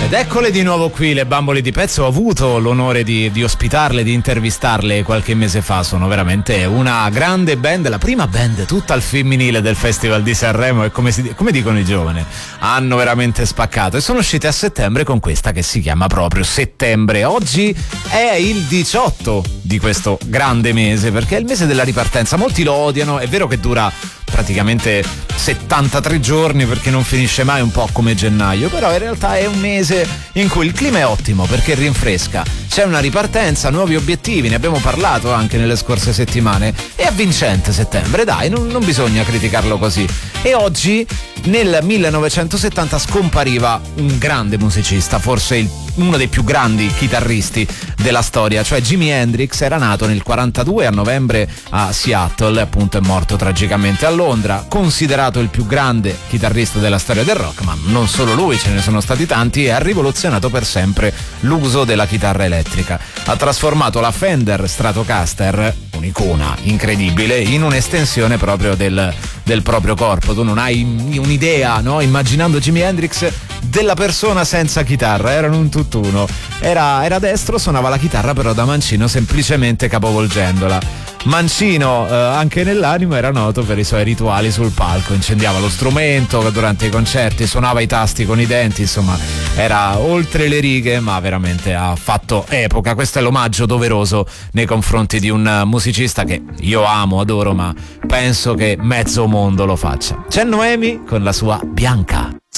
Ed eccole di nuovo qui, le Bambole di Pezzo. Ho avuto l'onore di ospitarle, di intervistarle qualche mese fa. Sono veramente una grande band, la prima band tutta al femminile del Festival di Sanremo, e come dicono i giovani, hanno veramente spaccato e sono uscite a settembre con questa che si chiama proprio Settembre. Oggi è il 18 di questo grande mese, perché è il mese della ripartenza. Molti lo odiano, è vero che dura praticamente 73 giorni perché non finisce mai, un po' come gennaio, però in realtà è un mese in cui il clima è ottimo perché rinfresca, c'è una ripartenza, nuovi obiettivi, ne abbiamo parlato anche nelle scorse settimane. È avvincente settembre, dai, non bisogna criticarlo così. E oggi nel 1970 scompariva un grande musicista, forse uno dei più grandi chitarristi della storia, cioè Jimi Hendrix. Era nato nel 42 a novembre a Seattle, appunto è morto tragicamente a Londra, considerato il più grande chitarrista della storia del rock, ma non solo lui, ce ne sono stati tanti, e ha rivoluzionato per sempre l'uso della chitarra elettrica. Ha trasformato la Fender Stratocaster, un'icona incredibile, in un'estensione proprio del proprio corpo. Tu non hai un'idea, no? Immaginando Jimi Hendrix, della persona senza chitarra, erano un tutt'uno. Era destro, suonava la chitarra però da mancino, semplicemente capovolgendola. Mancino anche nell'animo, era noto per i suoi rituali sul palco, incendiava lo strumento durante i concerti, suonava i tasti con i denti, insomma era oltre le righe, ma veramente ha fatto epoca. Questo è l'omaggio doveroso nei confronti di un musicista che io amo, adoro, ma penso che mezzo mondo lo faccia. C'è Noemi con la sua Bianca.